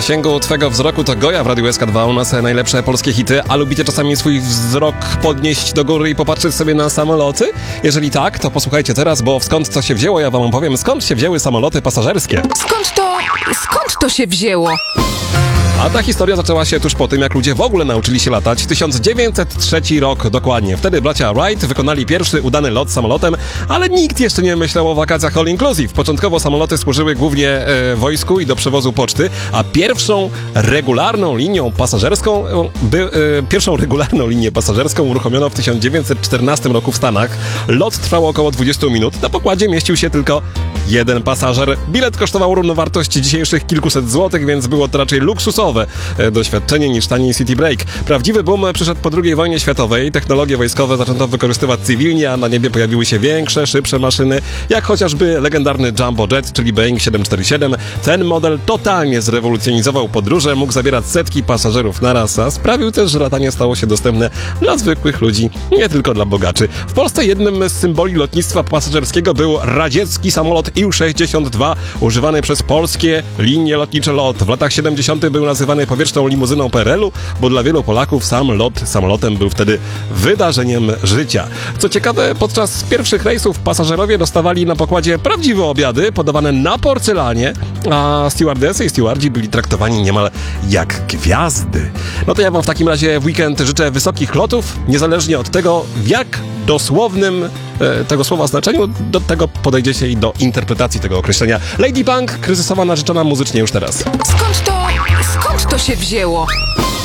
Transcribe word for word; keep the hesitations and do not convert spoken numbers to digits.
zasięgu twego wzroku to Goja w Radiu S K dwa, u nas najlepsze polskie hity. A lubicie czasami swój wzrok podnieść do góry i popatrzeć sobie na samoloty? Jeżeli tak, to posłuchajcie teraz, bo skąd to się wzięło, ja wam opowiem, skąd się wzięły samoloty pasażerskie. Skąd to... skąd to się wzięło? A ta historia zaczęła się tuż po tym, jak ludzie w ogóle nauczyli się latać. tysiąc dziewięćset trzeci rok dokładnie. Wtedy bracia Wright wykonali pierwszy udany lot samolotem, ale nikt jeszcze nie myślał o wakacjach all inclusive. Początkowo samoloty służyły głównie e, wojsku i do przewozu poczty, a pierwszą regularną linią pasażerską, by, e, pierwszą regularną linię pasażerską uruchomiono w tysiąc dziewięćset czternastym roku w Stanach. Lot trwał około dwadzieścia minut. Na pokładzie mieścił się tylko jeden pasażer. Bilet kosztował równowartość dzisiejszych kilkuset złotych, więc było to raczej luksusowe doświadczenie niż tani city break. Prawdziwy boom przyszedł po drugiej wojnie światowej. Technologie wojskowe zaczęto wykorzystywać cywilnie, a na niebie pojawiły się większe, szybsze maszyny, jak chociażby legendarny Jumbo Jet, czyli Boeing siedem cztery siedem. Ten model totalnie zrewolucjonizował podróże, mógł zabierać setki pasażerów naraz, a sprawił też, że latanie stało się dostępne dla zwykłych ludzi, nie tylko dla bogaczy. W Polsce jednym z symboli lotnictwa pasażerskiego był radziecki samolot I sześćdziesiąt dwa, używany przez polskie linie lotnicze LOT. W latach siedemdziesiątych był nazywany powietrzną limuzyną P R L u, bo dla wielu Polaków sam lot samolotem był wtedy wydarzeniem życia. Co ciekawe, podczas pierwszych rejsów pasażerowie dostawali na pokładzie prawdziwe obiady, podawane na porcelanie, a stewardesy i stewardzi byli traktowani niemal jak gwiazdy. No to ja wam w takim razie w weekend życzę wysokich lotów, niezależnie od tego, w jak dosłownym e, tego słowa znaczeniu do tego podejdziecie i do interpretacji tego określenia. Lady Punk, kryzysowa narzeczona muzycznie już teraz. Skąd to... skąd to się wzięło?